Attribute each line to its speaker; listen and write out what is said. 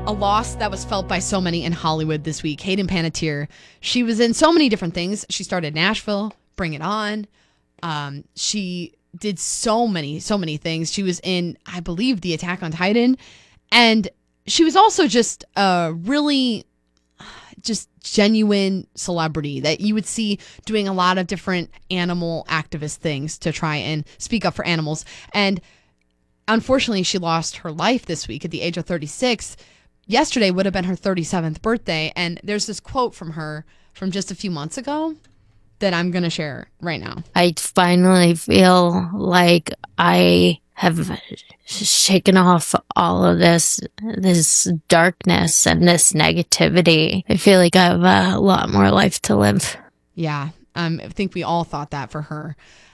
Speaker 1: a loss that was felt by so many in Hollywood this week. Hayden Panettiere, she was in so many different things. She started Nashville, Bring It On. She did so many things. She was in, I believe, the Attack on Titan. And she was also just a really just genuine celebrity that you would see doing a lot of different animal activist things to try and speak up for animals. And unfortunately, she lost her life this week at the age of 36. Yesterday would have been her 37th birthday. And there's this quote from her from just a few months ago that I'm going to share right now.
Speaker 2: I finally feel like I have shaken off all of this darkness and this negativity. I feel like I have a lot more life to live.
Speaker 1: Yeah, I think we all thought that for her.